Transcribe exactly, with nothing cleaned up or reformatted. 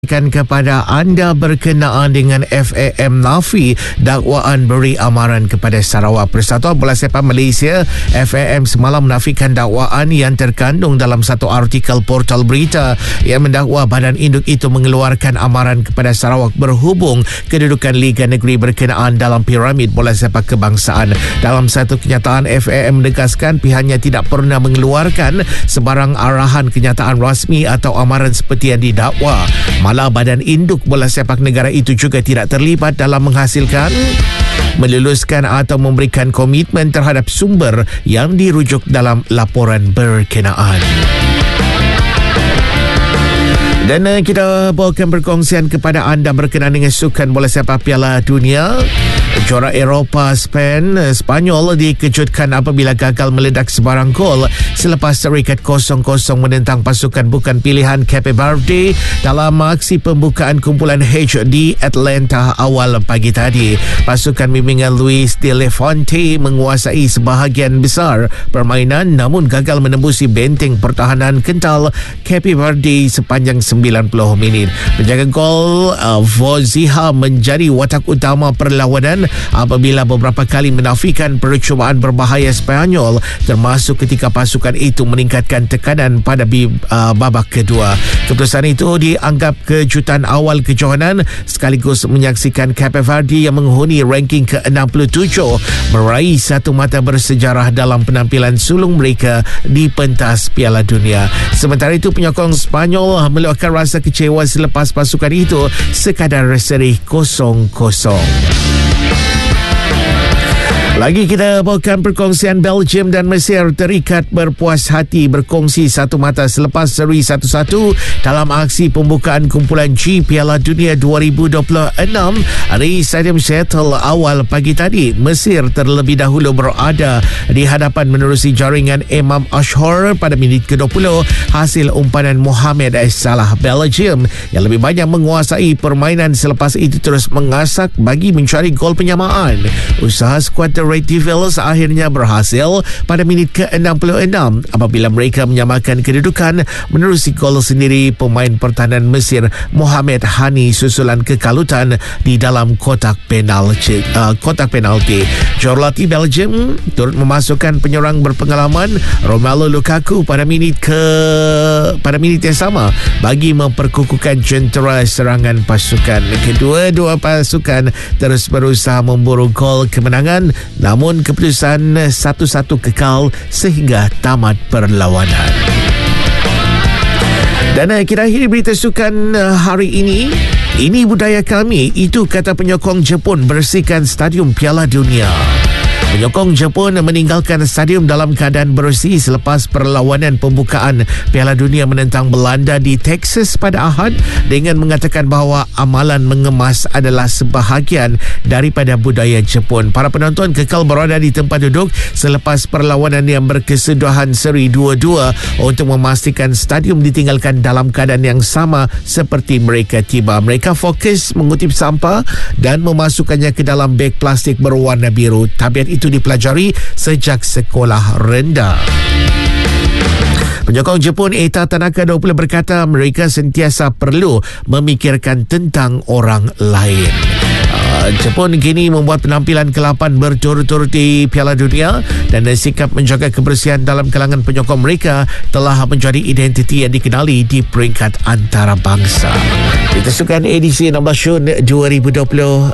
Kepada anda berkenaan dengan F A M Nafi dakwaan beri amaran kepada Sarawak. Persatuan Bola Sepak Malaysia F A M semalam menafikan dakwaan yang terkandung dalam satu artikel portal berita yang mendakwa badan induk itu mengeluarkan amaran kepada Sarawak berhubung kedudukan Liga Negeri berkenaan dalam piramid bola sepak kebangsaan. Dalam satu kenyataan, F A M menegaskan pihaknya tidak pernah mengeluarkan sebarang arahan kenyataan rasmi atau amaran seperti yang didakwa. Malah badan induk bola sepak negara itu juga tidak terlibat dalam menghasilkan, meluluskan atau memberikan komitmen terhadap sumber yang dirujuk dalam laporan berkenaan. Dan uh, kita bawakan perkongsian kepada anda berkenaan dengan sukan bola sepak Piala Dunia. Juara Eropah Spain, Spanyol dikejutkan apabila gagal meledak sebarang gol selepas terikat kosong kosong menentang pasukan bukan pilihan Cape Verde dalam aksi pembukaan kumpulan H di Atlanta awal pagi tadi. Pasukan bimbingan Luis de la Fuente menguasai sebahagian besar permainan namun gagal menembusi benteng pertahanan kental Cape Verde sepanjang sembilan puluh minit. Penjaga gol uh, Voziha menjadi watak utama perlawanan apabila beberapa kali menafikan percubaan berbahaya Spanyol, termasuk ketika pasukan itu meningkatkan tekanan pada uh, babak kedua. Keputusan itu dianggap kejutan awal kejohanan sekaligus menyaksikan Cape Verde yang menghuni ranking ke enam puluh tujuh meraih satu mata bersejarah dalam penampilan sulung mereka di pentas Piala Dunia. Sementara itu, penyokong Spanyol meluahkan rasa kecewa selepas pasukan itu sekadar seri kosong kosong. Lagi kita bawakan perkongsian Belgium dan Mesir terikat berpuas hati berkongsi satu mata selepas seri satu satu dalam aksi pembukaan kumpulan G Piala Dunia dua ribu dua puluh enam di Stadium Seattle awal pagi tadi. Mesir terlebih dahulu berada di hadapan menerusi jaringan Imam Ashur pada minit ke dua puluh hasil umpanan Mohamed Salah. Belgium yang lebih banyak menguasai permainan selepas itu terus mengasak bagi mencari gol penyamaan. Usaha skuad Red Devils akhirnya berhasil pada minit ke enam puluh enam apabila mereka menyamakan kedudukan menerusi gol sendiri pemain pertahanan Mesir Mohamed Hani susulan kekalutan di dalam kotak penalti. Uh, kotak penalti. Jurulatih Belgium turut memasukkan penyerang berpengalaman Romelu Lukaku pada minit ke pada minit yang sama bagi memperkukuhkan jentera serangan pasukan. Kedua-dua pasukan terus berusaha memburu gol kemenangan, namun keputusan satu satu kekal sehingga tamat perlawanan. Dan kita akhiri berita sukan hari ini. Ini budaya kami, itu kata penyokong Jepun bersihkan Stadium Piala Dunia. Penyokong Jepun meninggalkan stadium dalam keadaan bersih selepas perlawanan pembukaan Piala Dunia menentang Belanda di Texas pada Ahad dengan mengatakan bahawa amalan mengemas adalah sebahagian daripada budaya Jepun. Para penonton kekal berada di tempat duduk selepas perlawanan yang berkesudahan seri dua dua untuk memastikan stadium ditinggalkan dalam keadaan yang sama seperti mereka tiba. Mereka fokus mengutip sampah dan memasukkannya ke dalam beg plastik berwarna biru. Tabiat itu dipelajari sejak sekolah rendah. Penyokong Jepun Eita Tanaka dua puluh berkata mereka sentiasa perlu memikirkan tentang orang lain. Uh, Jepun kini membuat penampilan ke lapan berturut-turut di Piala Dunia dan sikap menjaga kebersihan dalam kalangan penyokong mereka telah menjadi identiti yang dikenali di peringkat antarabangsa. Kita sukan edisi enam belas Jun dua ribu dua puluh